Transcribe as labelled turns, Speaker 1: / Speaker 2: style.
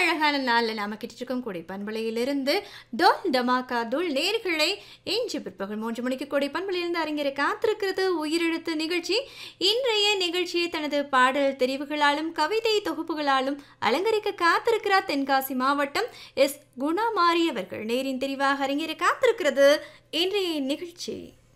Speaker 1: அழகான நாள்ல நாம கிட்டிருக்கும் கொடை பண்பலையிலிருந்து டோல் டமாக்கா தூள் நேர்களை இன்று பிற்பகல் 3 மணிக்கு கொடை பண்பலையிலிருந்து அரங்கேற காத்திருக்கிறது உயிரெழுத்து நிகழ்ச்சி. இன்றைய நிகழ்ச்சியை தனது பாடல் தெரிவுகளாலும் கவிதை தொகுப்புகளாலும் அலங்கரிக்க காத்திருக்கிறார் தென்காசி மாவட்டம் எஸ். குணா மாரியவர்கள். நேரின் தெரிவாக அரங்கேற காத்திருக்கிறது இன்றைய நிகழ்ச்சி.